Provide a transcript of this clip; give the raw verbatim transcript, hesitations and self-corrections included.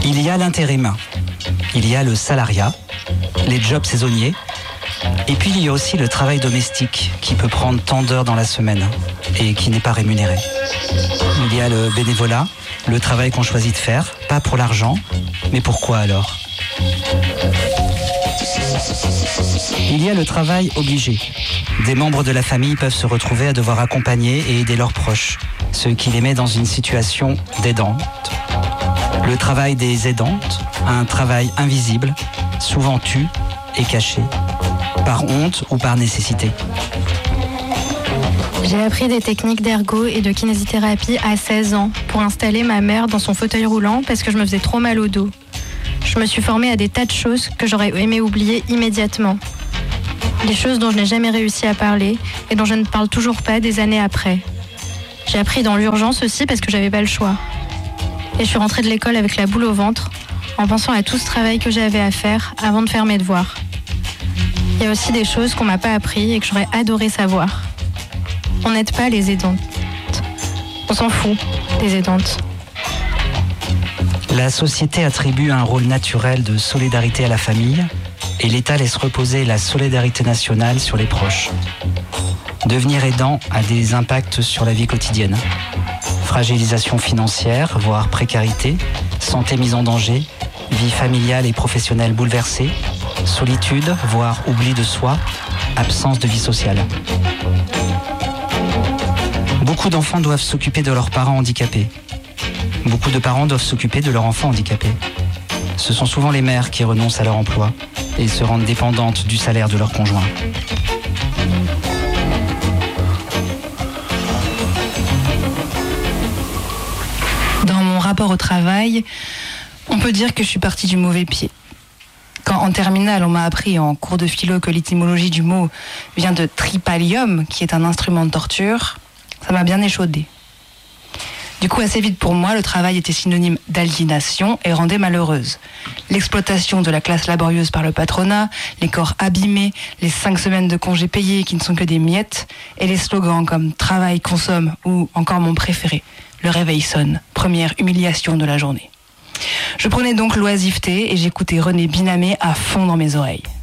Il y a l'intérim, il y a le salariat, les jobs saisonniers, et puis il y a aussi le travail domestique qui peut prendre tant d'heures dans la semaine et qui n'est pas rémunéré. Il y a le bénévolat, le travail qu'on choisit de faire, pas pour l'argent, mais pourquoi alors ? Il y a le travail obligé. Des membres de la famille peuvent se retrouver à devoir accompagner et aider leurs proches, ceux qui les mettent dans une situation d'aidante. Le travail des aidantes, un travail invisible, souvent tu et caché, par honte ou par nécessité. J'ai appris des techniques d'ergo et de kinésithérapie à seize ans pour installer ma mère dans son fauteuil roulant parce que je me faisais trop mal au dos. Je me suis formée à des tas de choses que j'aurais aimé oublier immédiatement. Des choses dont je n'ai jamais réussi à parler et dont je ne parle toujours pas des années après. J'ai appris dans l'urgence aussi parce que j'avais pas le choix. Et je suis rentrée de l'école avec la boule au ventre en pensant à tout ce travail que j'avais à faire avant de faire mes devoirs. Il y a aussi des choses qu'on m'a pas appris et que j'aurais adoré savoir. On n'aide pas les aidantes. On s'en fout des aidantes. La société attribue un rôle naturel de solidarité à la famille et l'État laisse reposer la solidarité nationale sur les proches. Devenir aidant a des impacts sur la vie quotidienne. Fragilisation financière, voire précarité, santé mise en danger, vie familiale et professionnelle bouleversée, solitude, voire oubli de soi, absence de vie sociale. Beaucoup d'enfants doivent s'occuper de leurs parents handicapés. Beaucoup de parents doivent s'occuper de leurs enfants handicapés. Ce sont souvent les mères qui renoncent à leur emploi et se rendent dépendantes du salaire de leur conjoint. Dans mon rapport au travail, on peut dire que je suis partie du mauvais pied. Quand en terminale, on m'a appris en cours de philo que l'étymologie du mot vient de tripalium, qui est un instrument de torture, ça m'a bien échaudée. Du coup, assez vite pour moi, le travail était synonyme d'aliénation et rendait malheureuse. L'exploitation de la classe laborieuse par le patronat, les corps abîmés, les cinq semaines de congés payés qui ne sont que des miettes, et les slogans comme « travail, consomme » ou encore mon préféré, « le réveil sonne », première humiliation de la journée. Je prenais donc l'oisiveté et j'écoutais René Binamé à fond dans mes oreilles.